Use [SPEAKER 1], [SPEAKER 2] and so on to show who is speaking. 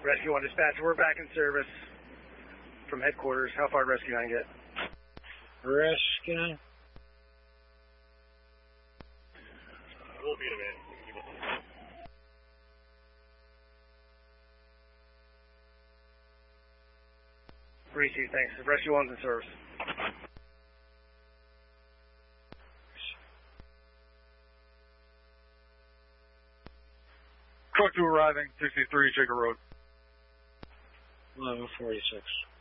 [SPEAKER 1] Rescue 1 dispatch, we're back in service from headquarters. How far did Rescue 9 get?
[SPEAKER 2] Rescue 9.
[SPEAKER 3] We'll beat him in.
[SPEAKER 1] 3-2, thanks. Rescue 1's in service.
[SPEAKER 4] Truck 2 arriving, 63 Shaker Road.
[SPEAKER 2] 1146.